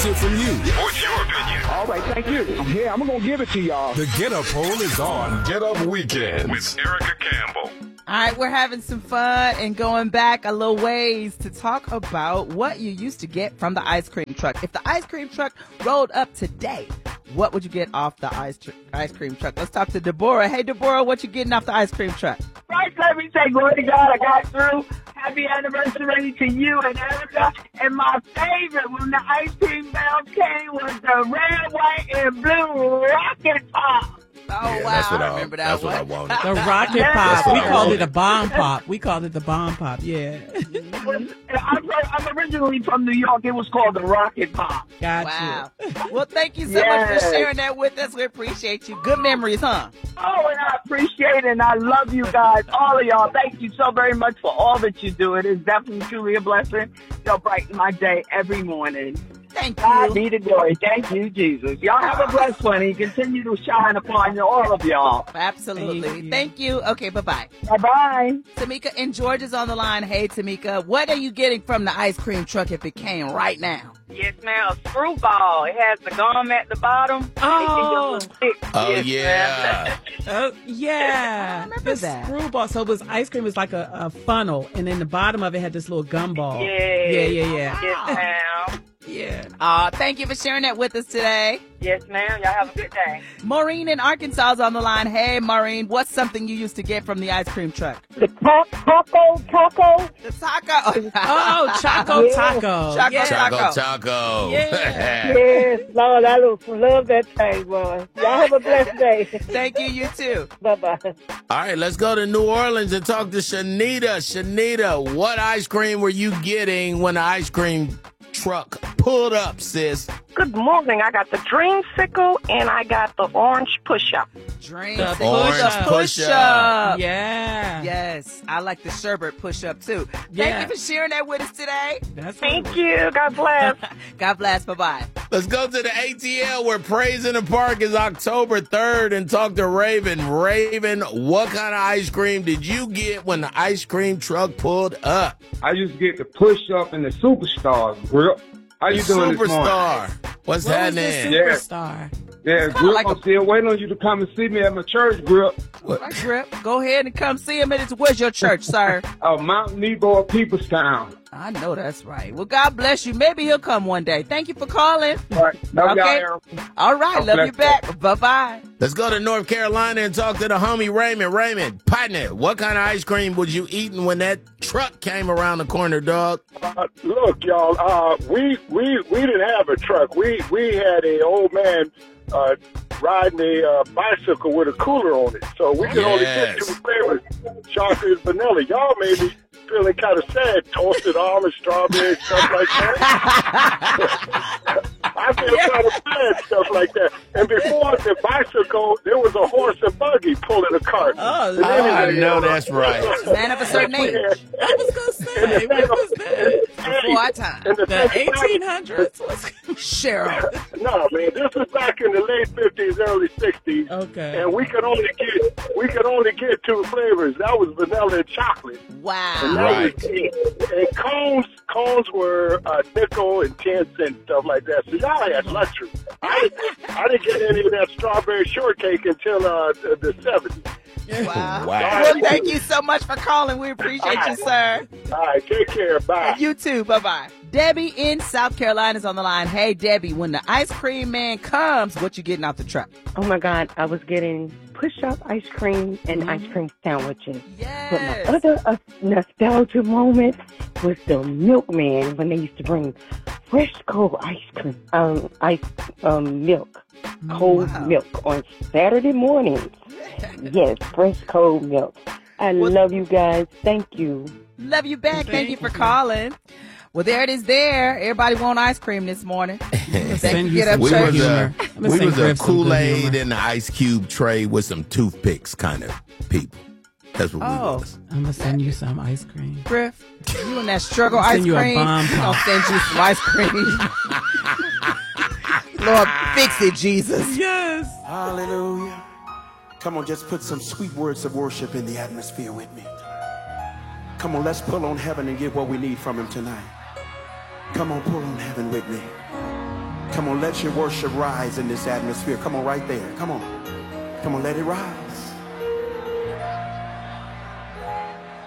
hear from you. What's your opinion? All right, thank you. I'm here. I'm going to give it to y'all. The Get Up poll is on Get Up Weekends With Erica Campbell. All right, we're having some fun and going back a little ways to talk about what you used to get from the ice cream truck. If the ice cream truck rolled up today, what would you get off the ice cream truck? Let's talk to Deborah. Hey, Deborah, what you getting off the ice cream truck? First, let me say, glory to God, I got through. Happy anniversary to you and Erica. And my favorite when the ice cream bell came was the red, white, and blue rocket pop. Oh, Yeah, wow. I remember that that's one. what I wanted. The rocket pop. We called it a bomb pop. We called it the bomb pop. Yeah. I'm originally from New York. It was called the rocket pop. Got Wow. Well, thank you so much for sharing that with us. We appreciate you. Good memories, huh? Oh, and I appreciate it, and I love you guys, all of y'all. Thank you so very much for all that you do. It is definitely, truly a blessing. You'll brighten my day every morning. Thank God you. be the glory. Thank you, Jesus. Y'all have a blessed one. He continue to shine upon all of y'all. Absolutely. Thank you. Okay, bye-bye. Bye-bye. Tamika in Georgia's on the line. Hey, Tamika, what are you getting from the ice cream truck if it came right now? Yes, ma'am. A screwball. It has the gum at the bottom. Oh. Oh, Yes, yeah. Oh, yeah. I remember that. Screwball. So it was ice cream was like a funnel, and then the bottom of it had this little gumball. Yeah. Yeah. Yes, ma'am. Yeah. Thank you for sharing that with us today. Yes, ma'am. Y'all have a good day. Maureen in Arkansas is on the line. Hey, Maureen, what's something you used to get from the ice cream truck? The taco. The taco. Oh, Choco Taco. Choco Yeah. Taco. Yeah. Yes, Lord, I love that thing, boy. Y'all have a blessed day. Thank you, you too. Bye-bye. All right, let's go to New Orleans and talk to Shanita. Shanita, what ice cream were you getting when the ice cream truck pulled up, sis? Good morning. I got the dreamsicle and I got the orange push-up. Drink. The Orange push-up. push-up. Yeah. Yes, I like the sherbet push-up too. Yeah. Thank you for sharing that with us today. That's Thank you. God bless. God bless. Bye-bye. Let's go to the ATL where Praise in the Park is October 3rd and talk to Raven. Raven, what kind of ice cream did you get when the ice cream truck pulled up? I used to get the push-up and the superstar grip. How you doing this morning? Superstar. What's What was the happening? Yeah. superstar? Yeah, kinda Grip, like I'm still waiting on you to come and see me at my church, Grip. Right, Grip. Go ahead and come see him. Where's your church, sir? Mount Nebo of Peoplestown. I know that's right. Well, God bless you. Maybe he'll come one day. Thank you for calling. All right. Love Okay. y'all, All right. God Love bless you back. Bye-bye. Let's go to North Carolina and talk to the homie Raymond. Raymond, partner, what kind of ice cream was you eating when that truck came around the corner, dog? Look, y'all, we didn't have a truck. We had a old man riding a bicycle with a cooler on it. So we could only get two flavors, chocolate and vanilla. Y'all made me feeling kind of sad, toasted almond, strawberry, stuff like that. I feel kind of bad, stuff like that. And before the bicycle, there was a horse and buggy pulling a cart. Oh, I know that's right. Man of a certain age. I was going to say, what was that? Before our time. The 1800s? Cheryl. No, man, this was back in the late 50s, early 60s. Okay. And we could only get two flavors. That was vanilla and chocolate. Wow. And that Right. was it. And cones were nickel and 10 cents, stuff like that. So y'all had luxury. I didn't get any of that strawberry shortcake until the 70s. Wow. Wow. Well, thank you so much for calling. We appreciate you, sir. All right, take care. Bye. And you too. Bye-bye. Debbie in South Carolina is on the line. Hey, Debbie, when the ice cream man comes, what you getting off the truck? Oh, my God. I was getting push-up ice cream and ice cream sandwiches. Yes. But my other nostalgia moment was the milkman when they used to bring fresh cold ice cream, milk, cold milk on Saturday mornings. Yes, fresh cold milk. I love you guys. Thank you. Love you back. Thank you for calling. Well, there it is there. Everybody want ice cream this morning. Send you Get up, some We church. was humor. I'm gonna we send was a Griff some good Kool-Aid humor. in the ice cube tray with some toothpicks kind of people. That's what we was. I'm going to send you some ice cream. Griff, you and that struggle Send ice you a cream. bomb I'm gonna send you some ice cream. Lord, fix it, Jesus. Yes. Hallelujah. Come on, just put some sweet words of worship in the atmosphere with me. Come on, let's pull on heaven and get what we need from him tonight. Come on, pull on heaven with me. Come on, let your worship rise in this atmosphere. Come on, right there. Come on. Come on, let it rise.